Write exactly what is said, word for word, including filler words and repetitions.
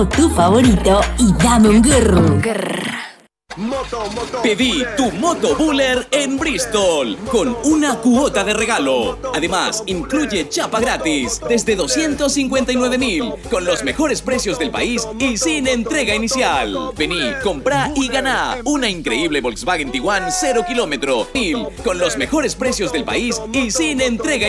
tu favorito y dame un grrr. Grrr. Moto, moto, Pedí tu Moto Buller en Bristol con una cuota de regalo. Además, incluye chapa gratis desde doscientos cincuenta y nueve mil con los mejores precios del país y sin entrega inicial. Vení, comprá y ganá una increíble Volkswagen Tiguan cero kilómetro mil con los mejores precios del país y sin entrega